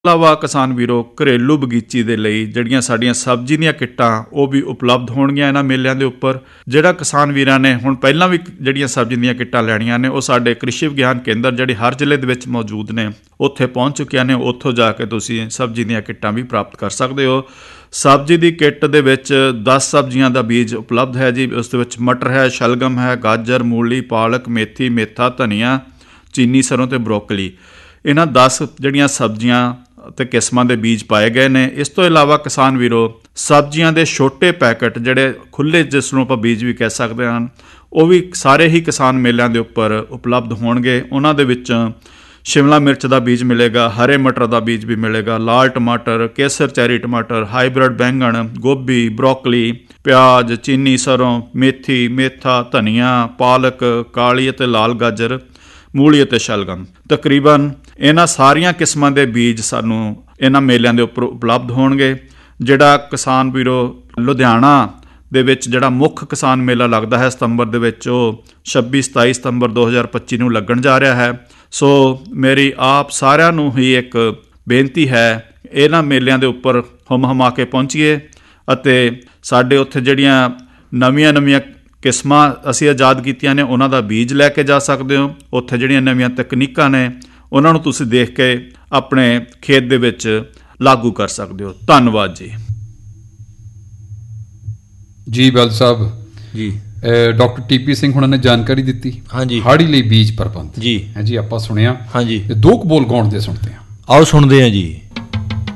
ਇਲਾਵਾ ਕਿਸਾਨ ਵੀਰੋ ਘਰੇਲੂ ਬਗੀਚੀ ਦੇ ਲਈ ਜਿਹੜੀਆਂ ਸਾਡੀਆਂ ਸਬਜ਼ੀ ਦੀਆਂ ਕਿੱਟਾਂ ਉਹ ਵੀ ਉਪਲਬਧ ਹੋਣਗੀਆਂ ਇਹਨਾਂ ਮੇਲਿਆਂ ਦੇ ਉੱਪਰ। ਜਿਹੜਾ ਕਿਸਾਨ ਵੀਰਾਂ ਨੇ ਹੁਣ ਪਹਿਲਾਂ ਵੀ ਜਿਹੜੀਆਂ ਸਬਜ਼ੀ ਦੀਆਂ ਕਿੱਟਾਂ ਲੈਣੀਆਂ ਨੇ ਉਹ ਸਾਡੇ ਕ੍ਰਿਸ਼ੀ ਵਿਗਿਆਨ ਕੇਂਦਰ ਜਿਹੜੇ ਹਰ ਜ਼ਿਲ੍ਹੇ ਦੇ ਵਿੱਚ ਮੌਜੂਦ ਨੇ ਉੱਥੇ ਪਹੁੰਚ ਚੁੱਕੀਆਂ ਨੇ। ਉੱਥੋਂ ਜਾ ਕੇ ਤੁਸੀਂ ਸਬਜ਼ੀ ਦੀਆਂ ਕਿੱਟਾਂ ਵੀ ਪ੍ਰਾਪਤ ਕਰ ਸਕਦੇ ਹੋ। ਸਬਜ਼ੀ ਦੀ ਕਿੱਟ ਦੇ ਵਿੱਚ 10 ਸਬਜ਼ੀਆਂ ਦਾ ਬੀਜ ਉਪਲਬਧ ਹੈ ਜੀ। ਉਸ ਦੇ ਵਿੱਚ ਮਟਰ ਹੈ, ਸ਼ਲਗਮ ਹੈ, ਗਾਜਰ, ਮੂਲੀ, ਪਾਲਕ, ਮੇਥੀ, ਮੇਥਾ, ਧਨੀਆ, ਚੀਨੀ, ਸਰੋਂ ਅਤੇ ਬਰੋਕਲੀ। ਇਹਨਾਂ 10 ਜਿਹੜੀਆਂ ਸਬਜ਼ੀਆਂ ਅਤੇ ਕਿਸਮਾਂ ਦੇ ਬੀਜ ਪਾਏ ਗਏ ਨੇ। ਇਸ ਤੋਂ ਇਲਾਵਾ ਕਿਸਾਨ ਵੀਰੋ ਸਬਜ਼ੀਆਂ ਦੇ ਛੋਟੇ ਪੈਕਟ ਜਿਹੜੇ ਖੁੱਲ੍ਹੇ, ਜਿਸ ਨੂੰ ਆਪਾਂ ਬੀਜ ਵੀ ਕਹਿ ਸਕਦੇ ਹਨ, ਉਹ ਵੀ ਸਾਰੇ ਹੀ ਕਿਸਾਨ ਮੇਲਿਆਂ ਦੇ ਉੱਪਰ ਉਪਲਬਧ ਹੋਣਗੇ। ਉਹਨਾਂ ਦੇ ਵਿੱਚ ਸ਼ਿਮਲਾ ਮਿਰਚ ਦਾ ਬੀਜ ਮਿਲੇਗਾ, ਹਰੇ ਮਟਰ ਦਾ ਬੀਜ ਵੀ ਮਿਲੇਗਾ, ਲਾਲ ਟਮਾਟਰ, ਕੇਸਰ ਚੈਰੀ ਟਮਾਟਰ, ਹਾਈਬ੍ਰਿਡ ਬੈਂਗਣ, ਗੋਭੀ, ਬਰੋਕਲੀ, ਪਿਆਜ਼, ਚੀਨੀ, ਸਰੋਂ, ਮੇਥੀ, ਮੇਥਾ, ਧਨੀਆ, ਪਾਲਕ, ਕਾਲੀ ਅਤੇ ਲਾਲ ਗਾਜਰ, ਮੂਲੀ ਅਤੇ ਸ਼ਲਗਮ। ਤਕਰੀਬਨ ਇਹਨਾਂ ਸਾਰੀਆਂ ਕਿਸਮਾਂ ਦੇ ਬੀਜ ਸਾਨੂੰ ਇਹਨਾਂ ਮੇਲਿਆਂ ਦੇ ਉੱਪਰ ਉਪਲਬਧ ਹੋਣਗੇ। ਜਿਹੜਾ ਕਿਸਾਨ ਵੀਰੋ ਲੁਧਿਆਣਾ ਦੇ ਵਿੱਚ ਜਿਹੜਾ ਮੁੱਖ ਕਿਸਾਨ ਮੇਲਾ ਲੱਗਦਾ ਹੈ ਸਤੰਬਰ ਦੇ ਵਿੱਚ, ਉਹ 26-27 ਸਤੰਬਰ 2025 ਨੂੰ ਲੱਗਣ ਜਾ ਰਿਹਾ ਹੈ। ਸੋ ਮੇਰੀ ਆਪ ਸਾਰਿਆਂ ਨੂੰ ਹੀ ਇੱਕ ਬੇਨਤੀ ਹੈ, ਇਹਨਾਂ ਮੇਲਿਆਂ ਦੇ ਉੱਪਰ ਹੁਮ-ਹੁਮਾ ਕੇ ਪਹੁੰਚੀਏ ਅਤੇ ਸਾਡੇ ਉੱਥੇ ਜਿਹੜੀਆਂ ਨਵੀਆਂ ਕਿਸਮਾਂ ਅਸੀਂ ਆਜ਼ਾਦ ਕੀਤੀਆਂ ਨੇ ਉਹਨਾਂ ਦਾ ਬੀਜ ਲੈ ਕੇ ਜਾ ਸਕਦੇ ਹੋ। ਉੱਥੇ ਜਿਹੜੀਆਂ ਨਵੀਆਂ ਤਕਨੀਕਾਂ ਨੇ ਉਹਨਾਂ ਨੂੰ ਤੁਸੀਂ ਦੇਖ ਕੇ ਆਪਣੇ ਖੇਤ ਦੇ ਵਿੱਚ ਲਾਗੂ ਕਰ ਸਕਦੇ ਹੋ। ਧੰਨਵਾਦ ਜੀ। ਜੀ ਬੈਲ ਸਾਹਿਬ ਜੀ, ਡਾਕਟਰ TP ਸਿੰਘ ਹੁਣਾਂ ਨੇ ਜਾਣਕਾਰੀ ਦਿੱਤੀ ਹਾਂਜੀ ਹਾੜੀ ਲਈ ਬੀਜ ਪ੍ਰਬੰਧ ਜੀ। ਹੈ ਜੀ, ਆਪਾਂ ਸੁਣਿਆ ਹਾਂਜੀ, 2 ਬੋਲ ਗਾਉਣ ਦੇ ਸੁਣਦੇ ਹਾਂ। ਆਓ ਸੁਣਦੇ ਹਾਂ ਜੀ।